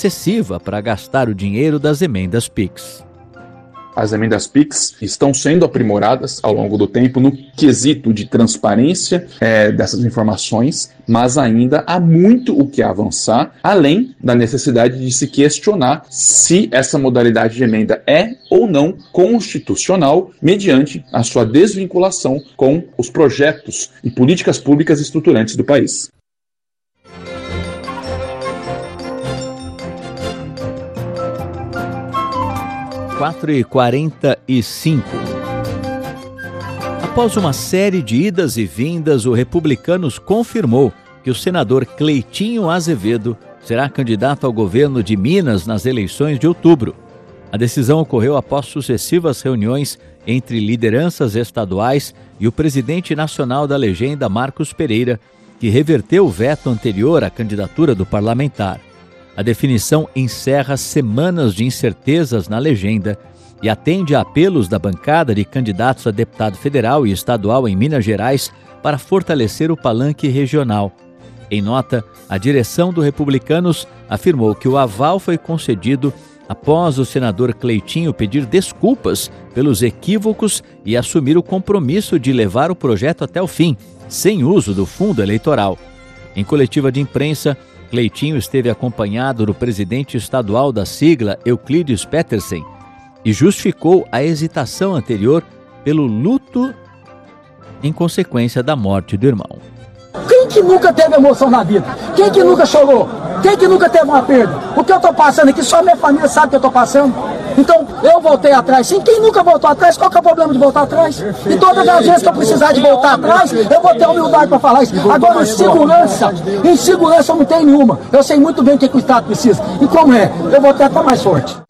excessiva para gastar o dinheiro das emendas PIX. As emendas PIX estão sendo aprimoradas ao longo do tempo no quesito de transparência dessas informações, mas ainda há muito o que avançar, além da necessidade de se questionar se essa modalidade de emenda é ou não constitucional, mediante a sua desvinculação com os projetos e políticas públicas estruturantes do país. Quatro e 45. Após uma série de idas e vindas, o Republicanos confirmou que o senador Cleitinho Azevedo será candidato ao governo de Minas nas eleições de outubro. A decisão ocorreu após sucessivas reuniões entre lideranças estaduais e o presidente nacional da legenda, Marcos Pereira, que reverteu o veto anterior à candidatura do parlamentar. A definição encerra semanas de incertezas na legenda e atende a apelos da bancada de candidatos a deputado federal e estadual em Minas Gerais para fortalecer o palanque regional. Em nota, a direção do Republicanos afirmou que o aval foi concedido após o senador Cleitinho pedir desculpas pelos equívocos e assumir o compromisso de levar o projeto até o fim, sem uso do fundo eleitoral. Em coletiva de imprensa, Cleitinho esteve acompanhado do presidente estadual da sigla, Euclides Petersen, e justificou a hesitação anterior pelo luto em consequência da morte do irmão. Quem que nunca teve emoção na vida? Quem que nunca chorou? Quem que nunca teve uma perda? O que eu estou passando aqui, só minha família sabe o que eu estou passando. Então, eu voltei atrás. Sim, quem nunca voltou atrás, qual que é o problema de voltar atrás? E todas as vezes que eu precisar de voltar atrás, eu vou ter humildade para falar isso. Agora, insegurança eu não tenho nenhuma. Eu sei muito bem o que o Estado precisa. E como é? Eu vou ter até mais forte.